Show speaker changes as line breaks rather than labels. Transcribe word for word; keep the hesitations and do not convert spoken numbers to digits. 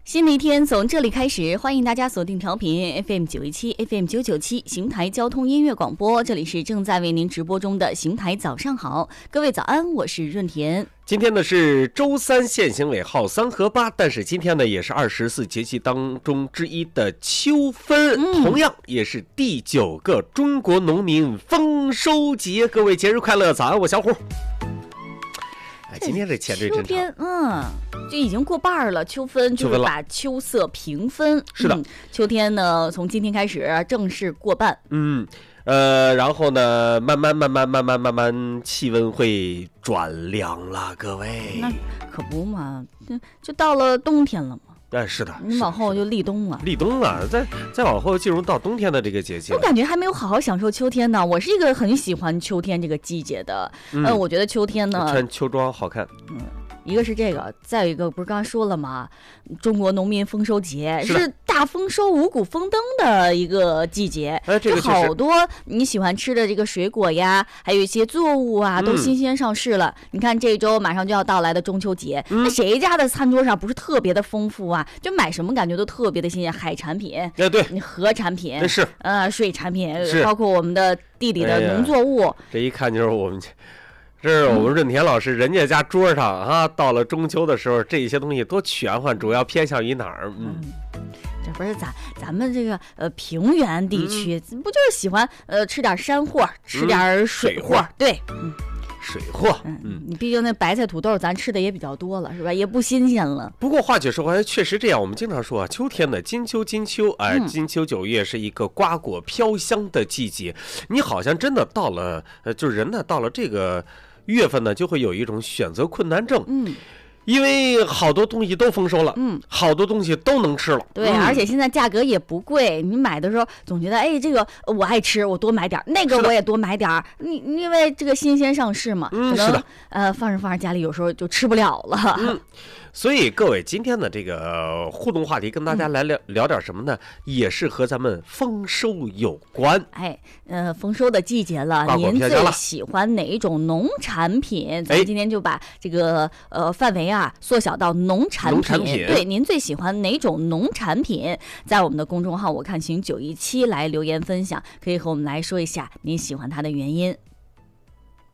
新的一天从这里开始，欢迎大家锁定调频 F M 九一七 F M 九九七邢台交通音乐广播，这里是正在为您直播中的邢台早上好，各位早安，我是润田。
今天呢是周三，限行尾号三和八，但是今天呢也是二十四节气当中之一的秋分、嗯、同样也是第九个中国农民丰收节，各位节日快乐，早安，我小虎。哎，今天这前缀真长，
嗯，就已经过半了。秋分就是把秋色平分，
是的、
嗯。秋天呢，从今天开始正式过半，
嗯，呃，然后呢，慢慢慢慢慢慢慢慢，气温会转凉了，各位。
那可不嘛，就到了冬天了嘛。
哎，是的，
你往后就立冬了，
立冬了，再再往后进入到冬天的这个节气。
我感觉还没有好好享受秋天呢。我是一个很喜欢秋天这个季节的，嗯，呃、我觉得秋天呢，
穿秋装好看。
嗯，一个是这个，再有一个不是刚刚说了吗？中国农民丰收节 是, 是大丰收、五谷丰登的一个季节。
哎，这个
好多你喜欢吃的这个水果呀，还有一些作物啊，都新鲜上市了。嗯、你看这周马上就要到来的中秋节，嗯、那谁家的餐桌上不是特别的丰富啊？就买什么感觉都特别的新鲜，海产品，
哎对，
河产品
是，
呃，水产品，包括我们的地里的农作物。
哎、这一看就是我们。这是我们润田老师、嗯、人家家桌上啊，到了中秋的时候，这些东西多全换，主要偏向于哪儿？嗯，
嗯这不是咱咱们这个呃平原地区，嗯、不就是喜欢呃吃点山货，吃点水货？嗯、对，嗯，
水货。
嗯嗯，你毕竟那白菜土豆咱吃的也比较多了，是吧？也不新鲜了。
不过话却说回来，确实这样。我们经常说啊，秋天的金秋金秋，哎、呃，金秋九月是一个瓜果飘香的季节。你好像真的到了，呃，就是人呢到了这个。月份呢就会有一种选择困难症，
嗯，
因为好多东西都丰收了，
嗯，
好多东西都能吃了，
对、嗯，而且现在价格也不贵，你买的时候总觉得，哎，这个我爱吃，我多买点，那个我也多买点，你因为这个新鲜上市嘛，
嗯，
可能
是的，
呃，放着放着家里有时候就吃不了了，
嗯。所以各位，今天的这个互动话题跟大家来聊、嗯、聊点什么呢？也是和咱们丰收有关。
哎，呃，丰收的季节了，您最喜欢哪一种农产品？咱们今天就把这个呃范围啊缩小到农产品。
农产品
对，您最喜欢哪种农产品？在我们的公众号“我看行九一七”来留言分享，可以和我们来说一下您喜欢它的原因。